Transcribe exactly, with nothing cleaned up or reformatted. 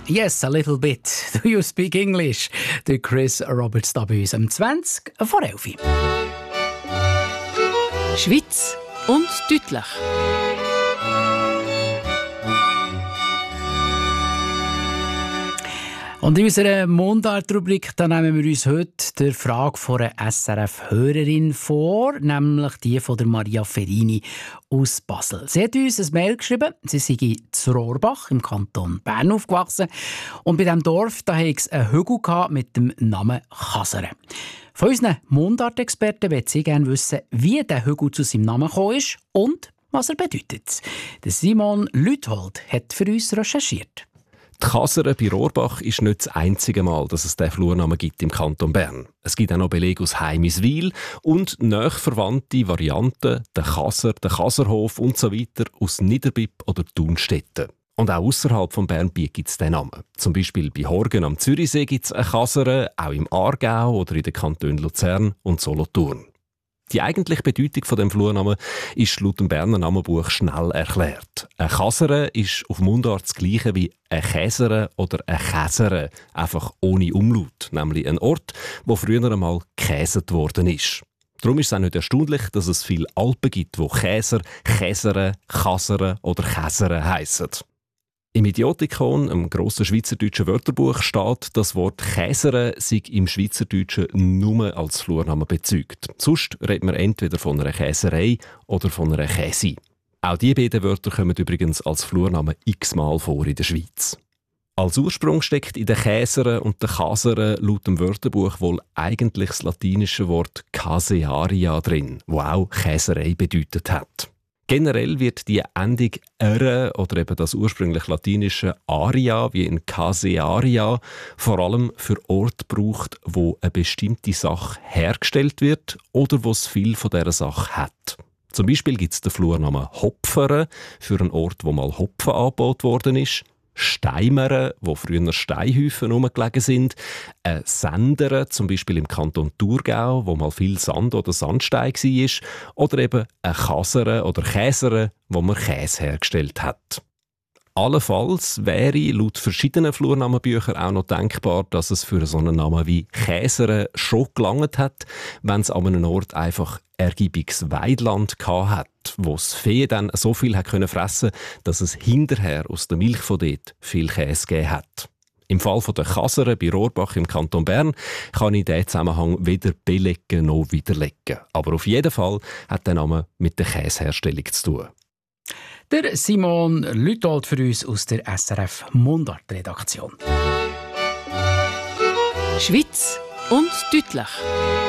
Yes, a little bit. Do you speak English? Der Chris Roberts da bei uns am zwanzig vor elf. Schweiz und deutlich. Und in unserer Mundart-Rubrik da nehmen wir uns heute die Frage von einer S R F-Hörerin vor, nämlich die von der Maria Ferini aus Basel. Sie hat uns ein Mail geschrieben, sie sei in Rohrbach im Kanton Bern aufgewachsen und bei diesem Dorf da hatte es einen Hügel mit dem Namen Kasere. Von unseren Mundart-Experten möchte sie gerne wissen, wie der Hügel zu seinem Namen gekommen ist und was er bedeutet. Der Simon Lüthold hat für uns recherchiert. Die Kasere bei Rohrbach ist nicht das einzige Mal, dass es diesen Flurnamen gibt im Kanton Bern. Es gibt auch noch Belege aus Heimiswil und nachverwandte Varianten, der Kaser, der Kaserhof und so weiter aus Niederbipp oder Thunstetten. Und auch ausserhalb von Bernbiet gibt es diesen Namen. Zum Beispiel bei Horgen am Zürichsee gibt es eine Kasere, auch im Aargau oder in den Kantonen Luzern und Solothurn. Die eigentliche Bedeutung von dem Flurnamen ist laut dem Berner Namenbuch schnell erklärt. Eine Kasere ist auf Mundart das Gleiche wie eine Käsere oder eine Käsere, einfach ohne Umlaut, nämlich ein Ort, wo früher einmal gekäset worden ist. Darum ist es auch nicht erstaunlich, dass es viele Alpen gibt, wo Käser, Käsere, Kasere oder Käsere heissen. Im Idiotikon, einem grossen schweizerdeutschen Wörterbuch, steht, das Wort «Käsere» sei im Schweizerdeutschen nur als Flurnamen bezeugt. Sonst redet man entweder von einer Käserei oder von einer Käsi. Auch diese beiden Wörter kommen übrigens als Flurnamen x-mal vor in der Schweiz. Als Ursprung steckt in den Käsere und den Kasere laut dem Wörterbuch wohl eigentlich das latinische Wort «casearia» drin, wo auch Käserei bedeutet hat. Generell wird die Endung «ere» oder eben das ursprünglich latinische «aria» wie in «casearia» vor allem für Orte gebraucht, wo eine bestimmte Sache hergestellt wird oder wo es viel von dieser Sache hat. Zum Beispiel gibt es den Flurnamen «Hopfere» für einen Ort, wo mal Hopfen angebaut worden ist, Steimere, wo früher Steinhäufen herumgelegen sind, ein Sendere, zum Beispiel im Kanton Thurgau, wo mal viel Sand oder Sandstein war, oder eben ein Kasere oder Käsere, wo man Käse hergestellt hat. Allenfalls wäre laut verschiedenen Flurnamenbüchern auch noch denkbar, dass es für so einen Namen wie Käsere schon gelangt hat, wenn es an einem Ort einfach ergiebiges Weidland hat, wo das Vieh dann so viel hat können fressen, dass es hinterher aus der Milch von dort viel Käse gegeben hat. Im Fall der Kasere bei Rohrbach im Kanton Bern kann ich diesen Zusammenhang weder belegen noch widerlegen. Aber auf jeden Fall hat der Name mit der Käseherstellung zu tun. Der Simon Lüthold für uns aus der S R F Mundart-Redaktion. Schweiz und deutlich.